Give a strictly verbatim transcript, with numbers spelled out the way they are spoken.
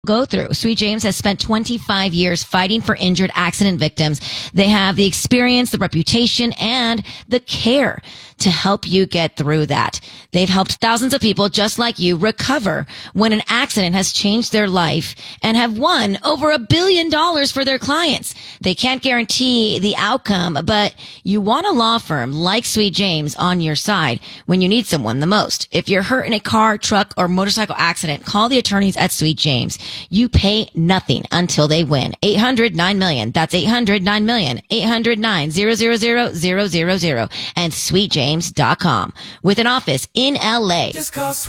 go through. Sweet James has spent twenty-five years fighting for injured accident victims. They have the experience, the reputation, and the care to help you get through that. They've helped thousands of people just like you recover when an accident has changed their life and have won over a billion dollars for their clients. They can't guarantee the outcome, but you want a law firm like Sweet James on your side when you need someone the most. If you're hurt in a car, truck, or motorcycle accident, call the attorneys at Sweet James. You pay nothing until they win. eight hundred nine million. That's eight hundred nine million. eight hundred nine zero zero zero zero zero zero and sweet james dot com with an office in L A. Just call